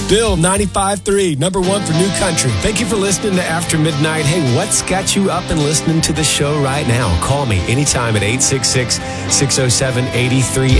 Bill 95.3, number one for New Country. Thank you for listening to After Midnight. Hey, what's got you up and listening to the show right now? Call me anytime at 866-607-83